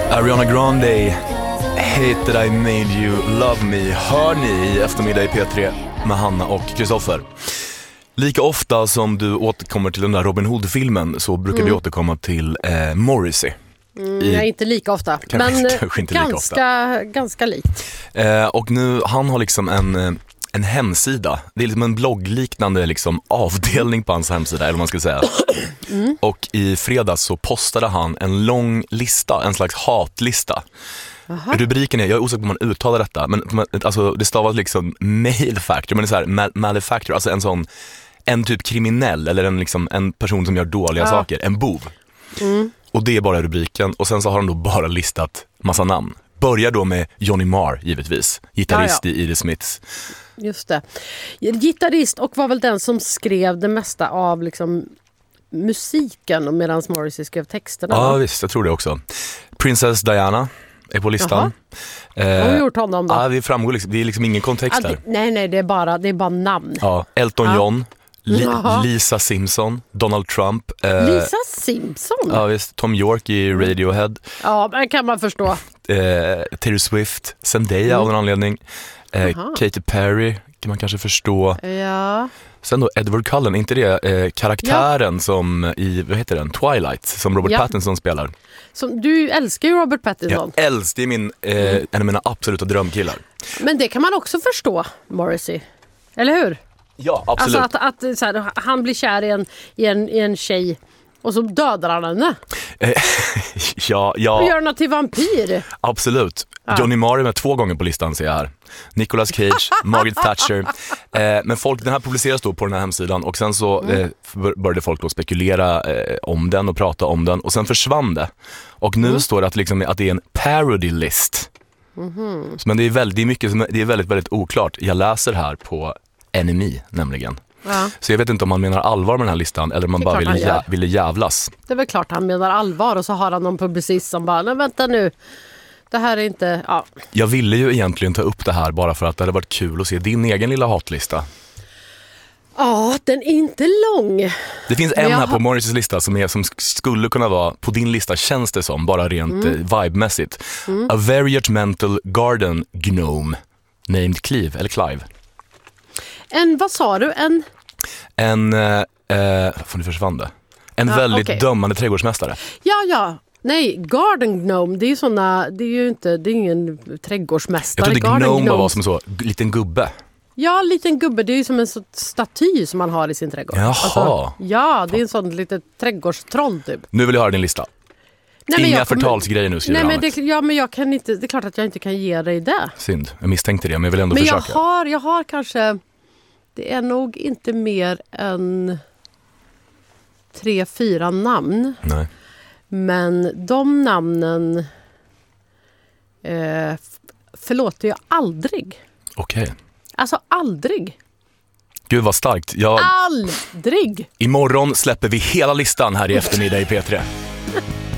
Ariana Grande, Hate That I Made You Love Me, hör ni i eftermiddag i P3 med Hanna och Kristoffer. Lika ofta som du återkommer till den där Robin Hood-filmen så brukar vi återkomma till Morrissey. Nej, inte lika ofta, kanske inte ganska likt. Och nu, han har liksom en hemsida. Det är liksom en bloggliknande liksom avdelning på hans hemsida, eller vad man ska säga. Och i fredags så postade han en lång lista, en slags hatlista. Aha. Rubriken är, jag är osäker på om man uttalar detta, men alltså, det stavas liksom malefactor, men det är så här, malefactor, alltså en typ kriminell eller en person som gör dåliga saker, en bov. Och det är bara rubriken, och sen så har han då bara listat massa namn. Börjar då med Johnny Marr, givetvis, gitarrist i The Smiths. Just det. Gitarrist, och var väl den som skrev det mesta av liksom musiken medan Morrissey skrev texterna. Ja, visst, jag tror det också. Princess Diana är på listan. Vad har gjort honom då? Ja, det framgår liksom, det är liksom ingen kontext där. Nej, det är bara namn. Ja, Elton John, Lisa Simpson, Donald Trump. Lisa Simpson? Ja, visst. Tom York i Radiohead. Ja, det kan man förstå. Taylor Swift, Zendaya av en anledning. Katy Perry kan man kanske förstå. Ja. Sen då Edward Cullen, inte det karaktären som i, vad heter den, Twilight, som Robert Pattinson spelar. Du älskar ju Robert Pattinson. Jag älskar, det är en av mina absoluta drömkillar. Men det kan man också förstå, Morrissey. Eller hur? Ja, absolut. Alltså att så här, han blir kär i en tjej och så dödar han henne. Ja. Och gör henne till vampyr. Absolut. Johnny Marr är med 2 gånger på listan, ser jag här. Nicolas Cage, Margaret Thatcher. Men den här publiceras då på den här hemsidan, och sen så började folk då spekulera om den och prata om den, och sen försvann det. Och nu står det att det är en parody list. Men det är väldigt, väldigt oklart. Jag läser här på NME nämligen. Ja. Så jag vet inte om man menar allvar med den här listan eller om man bara ville jävlas. Det är väl klart han menar allvar, och så har han någon publicist som bara, nej vänta nu, det här är inte... Ja. Jag ville ju egentligen ta upp det här bara för att det hade varit kul att se din egen lilla hatlista. Ja, den är inte lång. Det finns en här på Morrisseys lista som skulle kunna vara på din lista, känns det som, bara rent vibemässigt. A very judgmental garden gnome named Clive. Vad sa du? Nu försvann det. Väldigt dömande trädgårdsmästare. Ja. Nej, garden gnome, det är ju såna, det är ingen trädgårdsmästare. Jag trodde gnome var som så, liten gubbe. Ja, liten gubbe, det är ju som en sån staty som man har i sin trädgård. Jaha. Alltså, ja, det är en sån litet trädgårdstroll typ. Nu vill jag höra din lista. Inga förtalsgrejer nu, skriver han. Men jag kan inte, det är klart att jag inte kan ge dig det. Synd, jag misstänkte det, men jag vill ändå försöka. Jag har kanske, det är nog inte mer än 3-4 namn. Nej. Men de namnen förlåter jag aldrig. Okej. Alltså aldrig. Gud vad starkt. Aldrig! Imorgon släpper vi hela listan här i eftermiddag i P3.